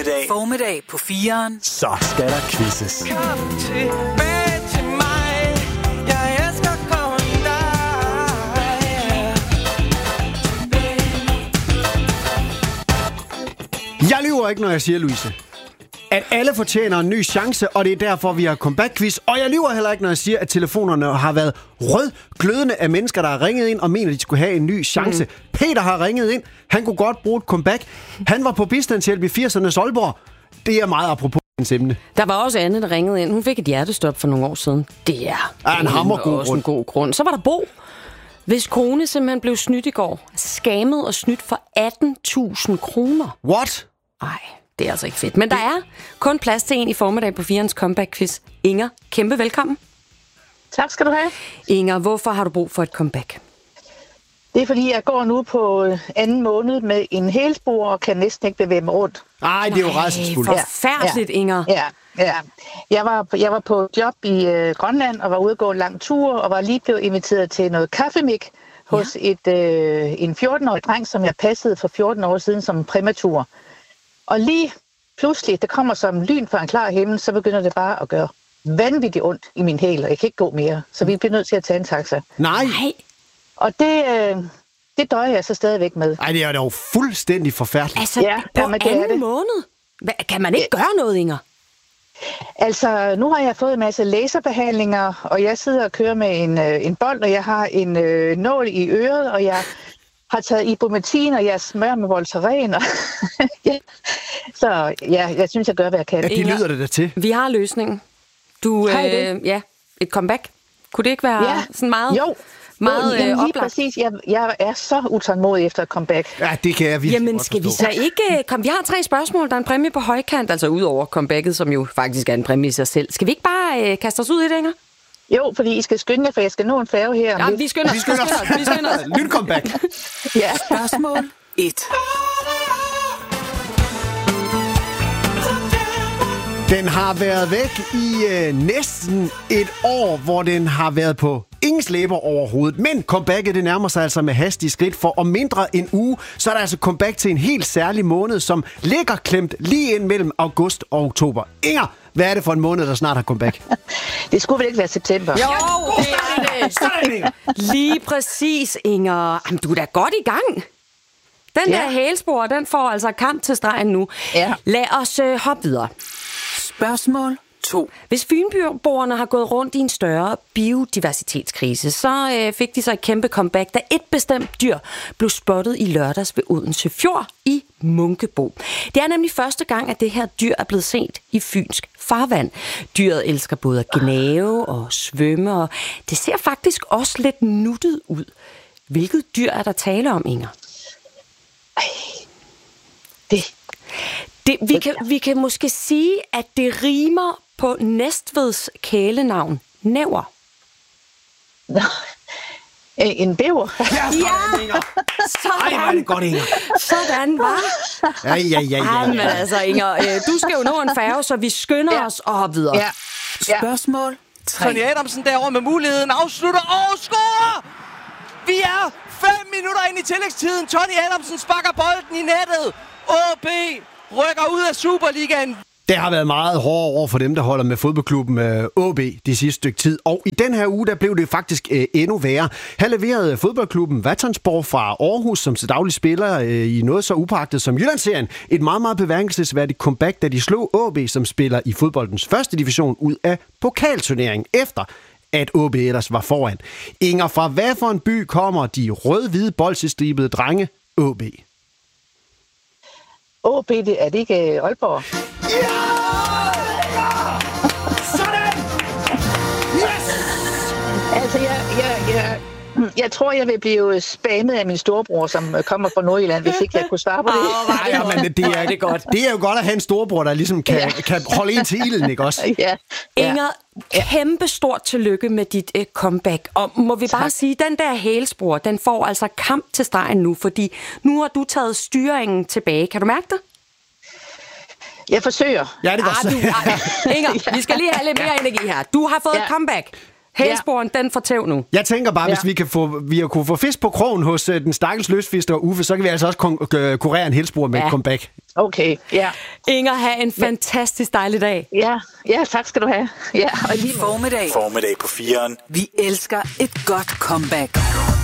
Formiddag på 4'eren. Så skal der quizzes. Kom tilbage til mig. Jeg elsker kun dig. Jeg lyver ikke, når jeg siger, Louise, at alle fortjener en ny chance, og det er derfor, vi har comeback-quiz. Og jeg lyver heller ikke, når jeg siger, at telefonerne har været rødglødende af mennesker, der har ringet ind og mener, at de skulle have en ny chance. Peter har ringet ind. Han kunne godt bruge et comeback. Han var på bistandshjælp i 80'ernes Aalborg. Det er meget apropos hans emne. Der var også Anne, der ringede ind. Hun fik et hjertestop for nogle år siden. Det er en hammergod også en god grund. Så var der Bo, hvis kone simpelthen blev snydt i går. Skammet og snydt for 18.000 kroner. What? Ej, det er altså ikke fedt. Men der er kun plads til en i formiddag på 4'erens comeback-quiz. Inger, kæmpe velkommen. Tak skal du have. Inger, hvorfor har du brug for et comeback? Det er fordi, jeg går nu på anden måned med en hælspor og kan næsten ikke bevæge mig rundt. Ej, det er jo rædselsfuldt. Forfærdeligt, Inger. Ja. Jeg var på job i Grønland og var ude at gå en lang tur og var lige blevet inviteret til noget kaffemik hos en 14-årig dreng, som jeg passede for 14 år siden som præmatur. Og lige pludselig, der kommer som lyn fra en klar himmel, så begynder det bare at gøre vanvittigt ondt i min hæl, og jeg kan ikke gå mere. Så vi bliver nødt til at tage en taxa. Nej. Og det døjer jeg så stadigvæk med. Ej, det er jo fuldstændig forfærdeligt. Altså, på anden måned? Kan man ikke gøre noget, Inger? Altså, nu har jeg fået en masse laserbehandlinger, og jeg sidder og kører med en bold, og jeg har en nål i øret, og jeg har taget ibuprofen, og jeg smører med Voltaren. Så ja, jeg synes, jeg gør, hvad jeg kan. Ja, det lyder det da til. Vi har løsningen. Et comeback. Kunne det ikke være sådan meget? Jo. Meget lige oplagt. Præcis. Jeg er så utålmodig efter et comeback. Ja, det kan jeg virkelig Jamen, godt skal vi forstå. så ikke... Vi har 3 spørgsmål. Der er en præmie på højkant, altså ud over comebacket, som jo faktisk er en præmie i sig selv. Skal vi ikke bare kaste os ud i det, Inger? Jo, fordi I skal skynde jer, for jeg skal nå en færge her. Ja, vi skynder os. Lyn comeback. Ja. Spørgsmål 1. Den har været væk i næsten et år, hvor den har været på ingen slæber overhovedet. Men comebacket, det nærmer sig altså med hastige skridt, for om mindre en uge, så er der altså comeback til en helt særlig måned, som ligger klemt lige ind mellem august og oktober. Inger, hvad er det for en måned, der snart har comeback? Det skulle vel ikke være september? Jo, det er det. Sådan, Inger. Lige præcis, Inger. Jamen, du er da godt i gang. Den der hælspor, den får altså kamp til stregen nu. Ja. Lad os hoppe videre. Spørgsmål 2. Hvis fynboerne har gået rundt i en større biodiversitetskrise, så fik de så et kæmpe comeback, da et bestemt dyr blev spottet i lørdags ved Odense Fjord i Munkebo. Det er nemlig første gang, at det her dyr er blevet set i fynsk farvand. Dyret elsker både at gnave og svømme, og det ser faktisk også lidt nuttet ud. Hvilket dyr er der tale om, Inger? Vi kan måske sige, at det rimer på Næstveds kælenavn Næver. En bæver? Ja! Ej, hvor er det godt, Inger. Sådan, var. Ja. Men altså, Inger, du skal jo nå en færge, så vi skynder os og hopper videre. Ja. Spørgsmål 3. Tony Adamsen derovre med muligheden afslutter og scorer! Vi er 5 minutter ind i tillægstiden. Tony Adamsen sparker bolden i nettet. OB rykker ud af Superligaen. Det har været meget hårdere over for dem, der holder med fodboldklubben OB de sidste stykke tid. Og i den her uge, der blev det faktisk endnu værre. Her leverede fodboldklubben Vatonsborg fra Aarhus, som til daglig spiller i noget så upagtet som Jyllandsserien, et meget, meget bemærkelsesværdigt comeback, da de slog OB, som spiller i fodboldens første division, ud af pokalturneringen efter at OB ellers var foran. Inger, fra hvad for en by kommer de rød-hvide bolsjestribede drenge OB? OB, er det ikke Aalborg? Ja! Sådan! Yes! Altså, jeg tror, jeg vil blive spammet af min storebror, som kommer fra Nordjylland, hvis ikke jeg kunne svare på det. Nej, men det er godt. Det er jo godt at have en storebror, der ligesom kan holde en til ilden, ikke også? Ja. Inger, kæmpe stort tillykke med dit comeback. Og må vi bare sige, den der hælspor, den får altså kamp til stregen nu, fordi nu har du taget styringen tilbage. Kan du mærke det? Jeg forsøger. Ja, det var så. Inger, vi skal lige have lidt mere energi her. Du har fået et comeback. Hælsporen, den får tæv nu. Jeg tænker bare, hvis vi kunne få fisk på krogen hos den stakkels løsfisker Uffe, så kan vi altså også kurere en hælspor med et comeback. Okay, ja. Inger, have en fantastisk dejlig dag. Ja, tak skal du have. Ja, og lige Formiddag på 4'eren. Vi elsker et godt comeback.